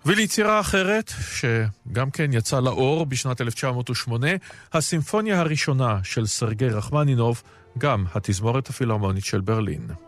וליצירה אחרת, שגם כן יצא לאור בשנת 1908, הסימפוניה הראשונה של סרגי רחמנינוב, גם התזמורת הפילהרמונית של ברלין.